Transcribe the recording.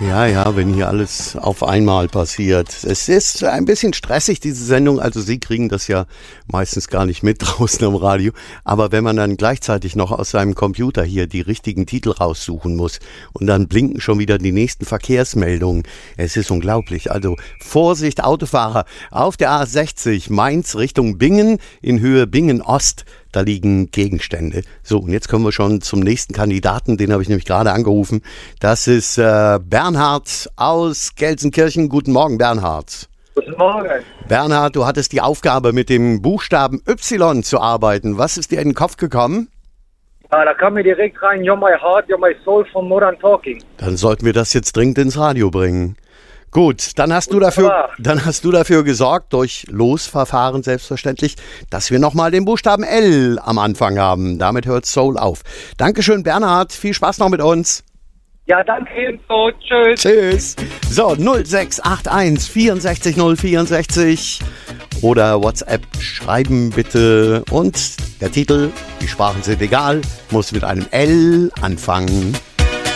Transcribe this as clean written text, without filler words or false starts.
Ja, wenn hier alles auf einmal passiert. Es ist ein bisschen stressig, diese Sendung. Also Sie kriegen das ja meistens gar nicht mit draußen am Radio. Aber wenn man dann gleichzeitig noch aus seinem Computer hier die richtigen Titel raussuchen muss und dann blinken schon wieder die nächsten Verkehrsmeldungen. Es ist unglaublich. Also Vorsicht, Autofahrer auf der A60 Mainz Richtung Bingen in Höhe Bingen-Ost. Da liegen Gegenstände. So, und jetzt kommen wir schon zum nächsten Kandidaten. Den habe ich nämlich gerade angerufen. Das ist Bernhard aus Gelsenkirchen. Guten Morgen, Bernhard. Guten Morgen. Bernhard, du hattest die Aufgabe, mit dem Buchstaben Y zu arbeiten. Was ist dir in den Kopf gekommen? Ja, da kam mir direkt rein, You're My Heart, You're My Soul von Modern Talking. Dann sollten wir das jetzt dringend ins Radio bringen. Gut, dann hast du dafür gesorgt, durch Losverfahren selbstverständlich, dass wir nochmal den Buchstaben L am Anfang haben. Damit hört Soul auf. Dankeschön, Bernhard. Viel Spaß noch mit uns. Ja, danke ebenso. Tschüss. Tschüss. So, 0681 64 064 oder WhatsApp schreiben bitte. Und der Titel, die Sprachen sind egal, muss mit einem L anfangen.